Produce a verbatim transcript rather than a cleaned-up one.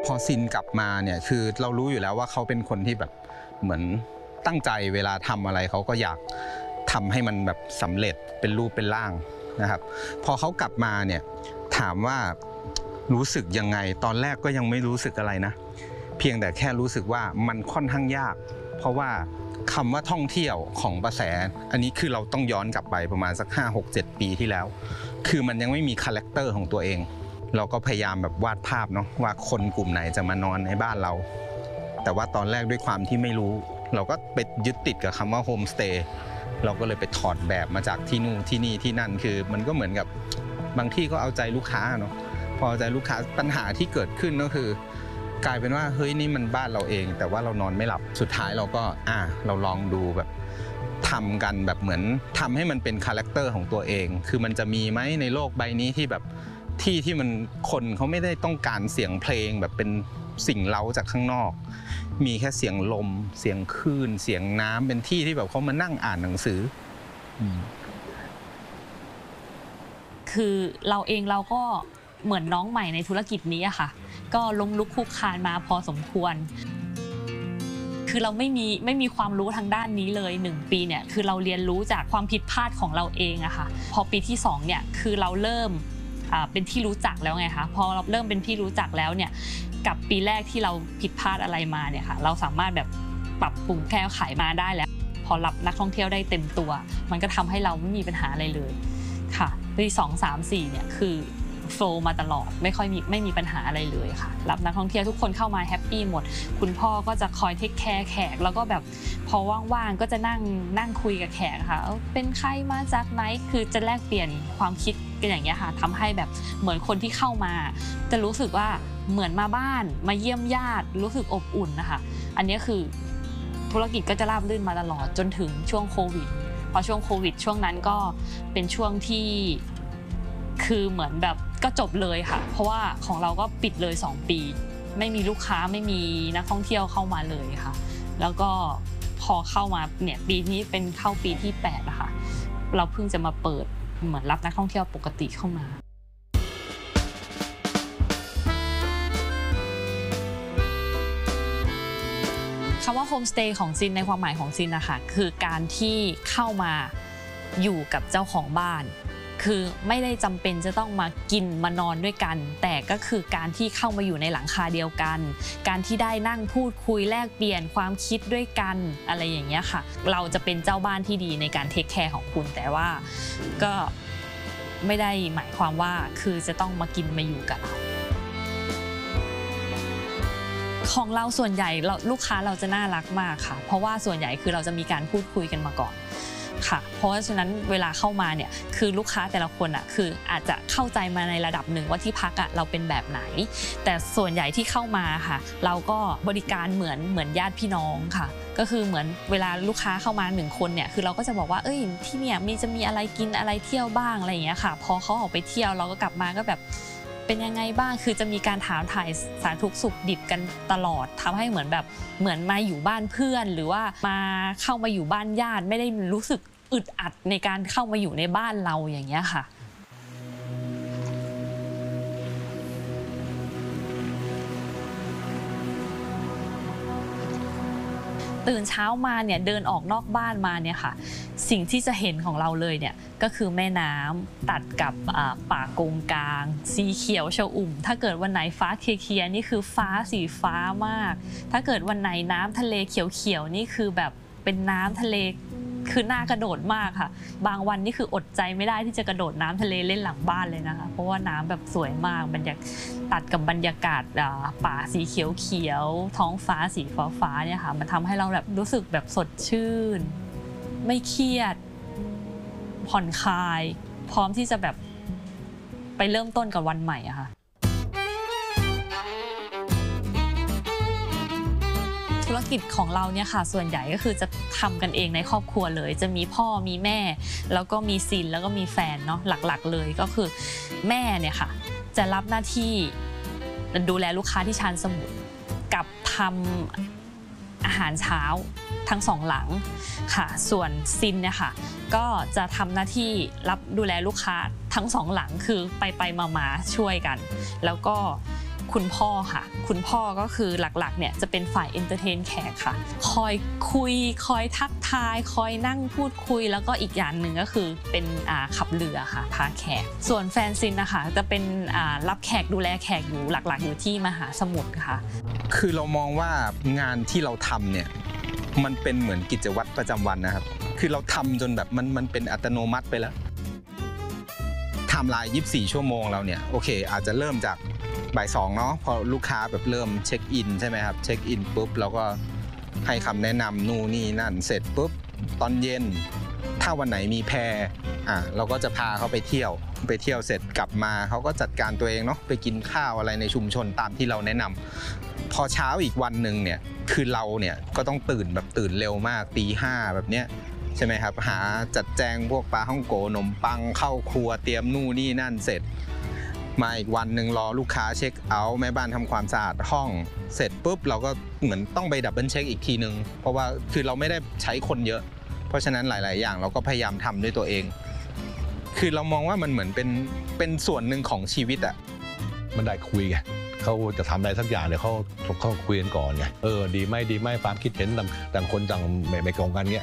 อซินกลับมาเนี่ยคือเรารู้อยู่แล้วว่าเขาเป็นคนที่แบบเหมือนตั้งใจเวลาทำอะไรเขาก็อยากทำให้มันแบบสำเร็จเป็นรูปเป็นร่างนะครับพอเขากลับมาเนี่ยถามว่ารู้สึกยังไงตอนแรกก็ยังไม่รู้สึกอะไรนะเพียงแต่แค่รู้สึกว่ามันค่อนข้างยากเพราะว่าคำว่าท่องเที่ยวของประแสอันนี้คือเราต้องย้อนกลับไปประมาณสักห้า หก เจ็ดปีที่แล้วคือมันยังไม่มีคาแรคเตอร์ของตัวเองเราก็พยายามแบบวาดภาพเนาะว่าคนกลุ่มไหนจะมานอนในบ้านเราแต่ว่าตอนแรกด้วยความที่ไม่รู้เราก็ไปยึดติดกับคำว่าโฮมสเตย์เราก็เลยไปถอดแบบมาจากที่นู่นที่นี่ที่นั่นคือมันก็เหมือนกับบางที่ก็เอาใจลูกค้าเนาะพอใจลูกค้าปัญหาที่เกิดขึ้นก็คือกลายเป็นว่าเฮ้ยนี่มันบ้านเราเองแต่ว่าเรานอนไม่หลับสุดท้ายเราก็อ่าเราลองดูแบบทำกันแบบเหมือนทำให้มันเป็นคาแรคเตอร์ของตัวเองคือมันจะมีไหมในโลกใบนี้ที่แบบที่ที่มันคนเขาไม่ได้ต้องการเสียงเพลงแบบเป็นสิ่งเร้าจากข้างนอกมีแค่เสียงลมเสียงคลื่นเสียงน้ำเป็นที่ที่แบบเขามานั่งอ่านหนังสือคือเราเองเราก็เหมือนน้องใหม่ในธุรกิจนี้อะค่ะก็ล้มลุกคลุกคลานมาพอสมควรคือเราไม่มีไม่มีความรู้ทางด้านนี้เลยหนึ่งปีเนี่ยคือเราเรียนรู้จากความผิดพลาดของเราเองอะค่ะพอปีที่สองเนี่ยคือเราเริ่มเป็นที่รู้จักแล้วไงคะพอเราเริ่มเป็นที่รู้จักแล้วเนี่ยกับปีแรกที่เราผิดพลาดอะไรมาเนี่ยค่ะเราสามารถแบบปรับปรุงแก้ไขมาได้แล้วพอรับนักท่องเที่ยวได้เต็มตัวมันก็ทำให้เราไม่มีปัญหาอะไรเลยค่ะปีสองสามสี่เนี่ยคือโฟล์มาตลอดไม่ค่อยมีไม่มีปัญหาอะไรเลยค่ะรับนักท่องเที่ยวทุกคนเข้ามาแฮปปี้หมดคุณพ่อก็จะคอยเทคแคร์แขกแล้วก็แบบพอว่างๆก็จะนั่งนั่งคุยกับแขกค่ะเป็นใครมาจากไหนคือจะแลกเปลี่ยนความคิดกันอย่างเงี้ยค่ะทำให้แบบเหมือนคนที่เข้ามาจะรู้สึกว่าเหมือนมาบ้านมาเยี่ยมญาติรู้สึกอบอุ่นนะคะอันนี้คือธุรกิจก็จะราบรื่นมาตลอดจนถึงช่วงโควิดพอช่วงโควิดช่วงนั้นก็เป็นช่วงที่คือเหมือนแบบก็จบเลยค่ะเพราะว่าของเราก็ปิดเลยสองปีไม่มีลูกค้าไม่มีนักท่องเที่ยวเข้ามาเลยค่ะแล้วก็พอเข้ามาเนี่ยปีนี้เป็นเข้าปีที่แปดอะค่ะเราเพิ่งจะมาเปิดเหมือนรับนักท่องเที่ยวปกติเข้ามาคำว่าโฮมสเตย์ของซินในความหมายของซินนะคะคือการที่เข้ามาอยู่กับเจ้าของบ้านคือไม่ได้จำเป็นจะต้องมากินมานอนด้วยกันแต่ก็คือการที่เข้ามาอยู่ในหลังคาเดียวกันการที่ได้นั่งพูดคุยแลกเปลี่ยนความคิดด้วยกันอะไรอย่างเงี้ยค่ะเราจะเป็นเจ้าบ้านที่ดีในการเทคแคร์ของคุณแต่ว่าก็ไม่ได้หมายความว่าคือจะต้องมากินมาอยู่กับเราของเราส่วนใหญ่ลูกค้าเราจะน่ารักมากค่ะเพราะว่าส่วนใหญ่คือเราจะมีการพูดคุยกันมาก่อนค่ะเพราะฉะนั้นเวลาเข้ามาเนี่ยคือลูกค้าแต่ละคนอ่ะคืออาจจะเข้าใจมาในระดับหนึ่งว่าที่พักอ่ะเราเป็นแบบไหนแต่ส่วนใหญ่ที่เข้ามาค่ะเราก็บริการเหมือนเหมือนญาติพี่น้องค่ะก็คือเหมือนเวลาลูกค้าเข้ามาหนึ่งคนเนี่ยคือเราก็จะบอกว่าเอ้ยที่เนี่ยมีจะมีอะไรกินอะไรเที่ยวบ้างอะไรอย่างเงี้ยค่ะพอเขาออกไปเที่ยวเราก็กลับมาก็แบบเป็นยังไงบ้างคือจะมีการถามถ่ายสารทุกข์สุขดิบกันตลอดทำให้เหมือนแบบเหมือนมาอยู่บ้านเพื่อนหรือว่ามาเข้ามาอยู่บ้านญาติไม่ได้รู้สึกอึดอัดในการเข้ามาอยู่ในบ้านเราอย่างเงี้ยค่ะตื่นเช้ามาเนี่ยเดินออกนอกบ้านมาเนี่ยค่ะสิ่งที่จะเห็นของเราเลยเนี่ยก็คือแม่น้ำตัดกับป่าโกงกลางสีเขียวชอุ่มถ้าเกิดวันไหนฟ้าเคลียร์นี่คือฟ้าสีฟ้ามากถ้าเกิดวันไหนน้ำทะเลเขียวๆนี่คือแบบเป็นน้ำทะเลคือน่ากระโดดมากค่ะบางวันนี่คืออดใจไม่ได้ที่จะกระโดดน้ำทะเลเล่นหลังบ้านเลยนะคะเพราะว่าน้ำแบบสวยมากบรรยากาศตัดกับบรรยากาศป่าสีเขียวเขียวท้องฟ้าสีฟ้าฟ้าเนี่ยค่ะมันทำให้เราแบบรู้สึกแบบสดชื่นไม่เครียดผ่อนคลายพร้อมที่จะแบบไปเริ่มต้นกับวันใหม่อะค่ะธุรกิจของเราเนี่ยค่ะส่วนใหญ่ก็คือจะทำกันเองในครอบครัวเลยจะมีพ่อมีแม่แล้วก็มีซินแล้วก็มีแฟนเนาะหลักๆเลยก็คือแม่เนี่ยค่ะจะรับหน้าที่ดูแลลูกค้าที่ชานสมุทรกับทำอาหารเช้าทั้งสองหลังค่ะส่วนซินเนี่ยค่ะก็จะทำหน้าที่รับดูแลลูกค้าทั้งสองหลังคือไปไปมาๆช่วยกันแล้วก็คุณพ่อค่ะคุณพ่อก็คือหลักๆเนี่ยจะเป็นฝ่ายเอนเตอร์เทนแขกค่ะคอยคุยคอยทักทายคอยนั่งพูดคุยแล้วก็อีกอย่างหนึ่งก็คือเป็นอ่าขับเรือค่ะพาแขกส่วนแฟนซินนะคะจะเป็นอ่ารับแขกดูแลแขกอยู่หลักๆอยู่ที่มหาสมุทรค่ะคือเรามองว่างานที่เราทำเนี่ยมันเป็นเหมือนกิจวัตรประจำวันนะครับคือเราทำจนแบบมันมันเป็นอัตโนมัติไปแล้วไทม์ไลน์ยี่สิบสี่ชั่วโมงเราเนี่ยโอเคอาจจะเริ่มจากบ่ายสองเนาะพอลูกค้าแบบเริ่มเช็คอินใช่ไหมครับเช็คอินปุ๊บเราก็ให้คำแนะนำนู่นนี่นั่นเสร็จปุ๊บตอนเย็นถ้าวันไหนมีแพรอ่ะเราก็จะพาเขาไปเที่ยวไปเที่ยวเสร็จกลับมาเขาก็จัดการตัวเองเนาะไปกินข้าวอะไรในชุมชนตามที่เราแนะนำพอเช้าอีกวันหนึ่งเนี่ยคือเราเนี่ยก็ต้องตื่นแบบตื่นเร็วมากตีห้าแบบเนี้ยใช่ไหมครับหาจัดแจงพวกปลาฮ่องโกขนมปังเข้าครัวเตรียมนู่นนี่นั่นเสร็จมาอีกวันหนึ่งรอลูกค้าเช็คเอาท์แม่บ้านทำความสะอาดห้องเสร็จปุ๊บเราก็เหมือนต้องไปดับเบิลเช็คอีกทีนึงเพราะว่าคือเราไม่ได้ใช้คนเยอะเพราะฉะนั้นหลายๆอย่างเราก็พยายามทำด้วยตัวเองคือเรามองว่ามันเหมือนเป็นเป็นส่วนหนึ่งของชีวิตอะมันได้คุยไงเขาจะทำอะไรสักอย่างเดี๋ยวเขาเขาคุยกันก่อนไงเออดีไหมดีไหมความคิดเห็นต่างคนต่างไม่ไม่ตรงกันเงี้ย